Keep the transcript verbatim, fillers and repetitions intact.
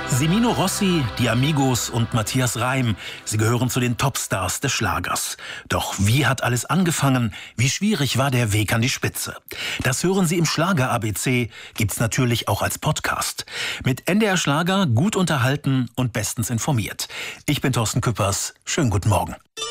Semino Rossi, die Amigos und Matthias Reim, sie gehören zu den Topstars des Schlagers. Doch wie hat alles angefangen? Wie schwierig war der Weg an die Spitze? Das hören Sie im Schlager A B C, gibt's natürlich auch als Podcast. Mit N D R Schlager gut unterhalten und bestens informiert. Ich bin Thorsten Küppers. Schönen guten Morgen.